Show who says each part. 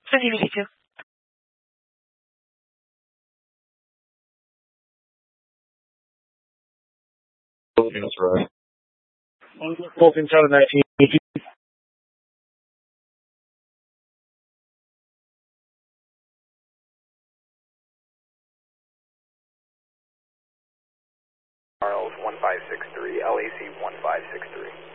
Speaker 1: 292.
Speaker 2: That's right.
Speaker 3: Bolton Town 19.
Speaker 4: Charles 1563, LAC 1563.